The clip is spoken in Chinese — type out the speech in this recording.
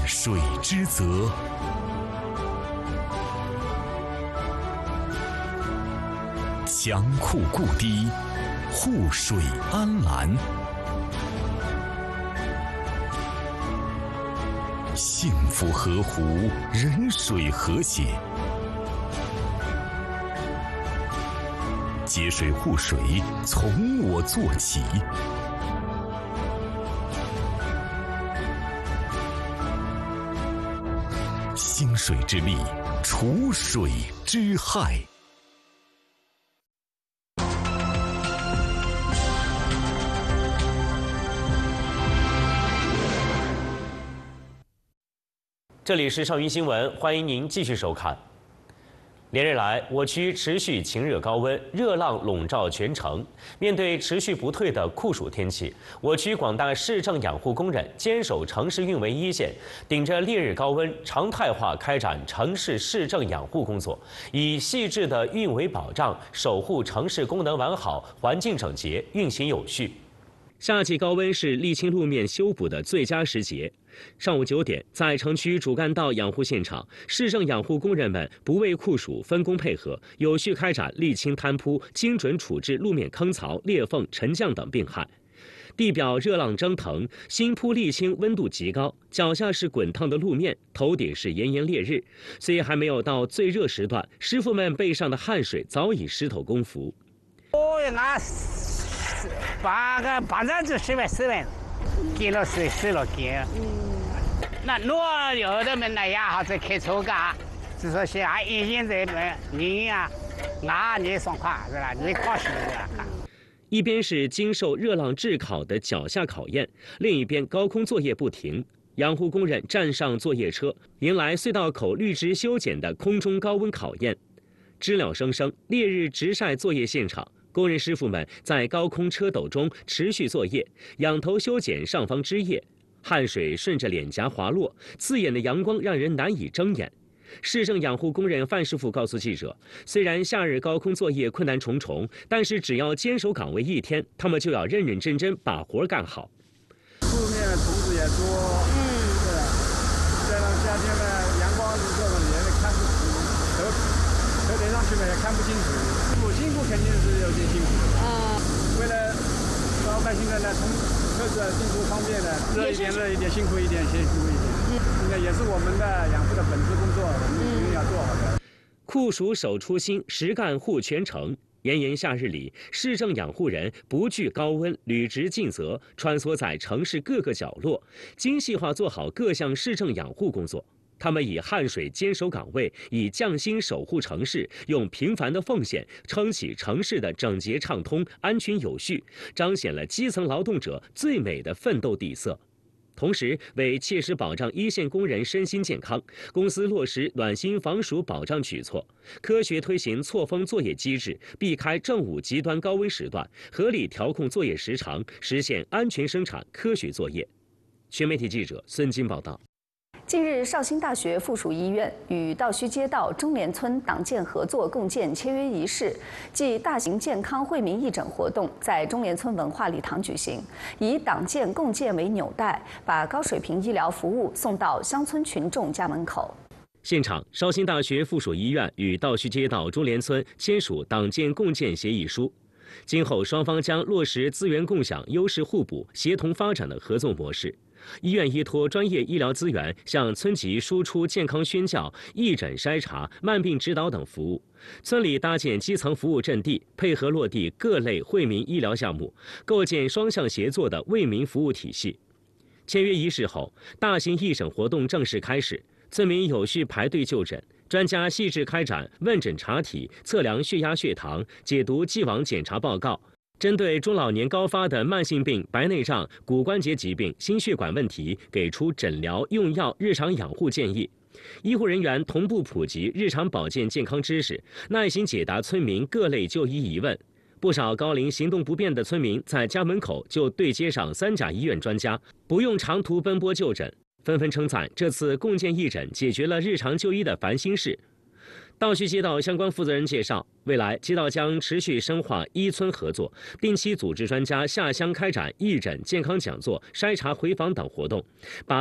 水之泽，江库故堤，护水安澜，幸福河湖，人水和谐。节水护水，从我做起。兴水之力，除水之害。 这里是少云新闻，欢迎您继续收看。连日来，我区持续晴热高温，热浪笼罩全城。面对持续不退的酷暑天气，我区广大市政养护工人坚守城市运维一线，顶着烈日高温，常态化开展城市市政养护工作，以细致的运维保障，守护城市功能完好、环境整洁、运行有序。夏季高温是沥青路面修补的最佳时节。上午9点，在城区主干道养护现场，市政养护工人们不畏酷暑，分工配合，有序开展沥青摊铺，精准处置路面坑槽、裂缝、沉降等病害。地表热浪蒸腾，新铺沥青温度极高，脚下是滚烫的路面，头顶是炎炎烈日。虽还没有到最热时段，师傅们背上的汗水早已湿透工服。 半张就10万，给了水了给。那我有的们那也好在开车干，就说现在现在人啊，你爽快是吧？你考试是吧？ 一边是经受热浪炙烤的脚下考验，另一边高空作业不停。养护工人站上作业车，迎来隧道口绿植修剪的空中高温考验。知了声声，烈日直晒作业现场。工人师傅们在高空车斗中持续作业，仰头修剪上方枝叶，汗水顺着脸颊滑落，刺眼的阳光让人难以睁眼。市政养护工人范师傅告诉记者，虽然夏日高空作业困难重重，但是只要坚守岗位一天，他们就要认认真真把活干好。 路面的虫子也多，对，再让夏天呢，阳光是这种也看不清，车顶上去嘛也看不清楚。辛苦肯定是有点辛苦的，为了老百姓的呢，从车子进出方便的，热一点，辛苦一点，应该也是我们的养护的本职工作，我们一定要做好的。 酷暑守初心，实干护全城。炎炎夏日里，市政养护人不惧高温，履职尽责，穿梭在城市各个角落，精细化做好各项市政养护工作。他们以汗水坚守岗位，以匠心守护城市，用平凡的奉献撑起城市的整洁畅通、安全有序，彰显了基层劳动者最美的奋斗底色。同时，为切实保障一线工人身心健康，公司落实暖心防暑保障举措，科学推行错峰作业机制，避开正午极端高温时段，合理调控作业时长，实现安全生产、科学作业。全媒体记者孙金报道。 近日，绍兴大学附属医院与道虚街道中联村党建合作共建签约仪式暨大型健康惠民义诊活动在中联村文化礼堂举行，以党建共建为纽带，把高水平医疗服务送到乡村群众家门口。 现场，绍兴大学附属医院与道虚街道中联村签署党建共建协议书，今后双方将落实资源共享、优势互补、协同发展的合作模式。医院依托专业医疗资源，向村级输出健康宣教、义诊筛查、慢病指导等服务。村里搭建基层服务阵地，配合落地各类惠民医疗项目，构建双向协作的为民服务体系。签约仪式后，大型义诊活动正式开始，村民有序排队就诊，专家细致开展问诊查体、测量血压、血糖、解读既往检查报告。针对中老年高发的慢性病、白内障、骨关节疾病、心血管问题，给出诊疗、用药、日常养护建议。医护人员同步普及日常保健健康知识，耐心解答村民各类就医疑问。不少高龄行动不便的村民在家门口就对接上3甲医院专家，不用长途奔波就诊，纷纷称赞这次共建义诊解决了日常就医的烦心事。道虚街道相关负责人介绍，未来街道将持续深化医村合作，定期组织专家下乡开展义诊、健康讲座、筛查回访等活动，把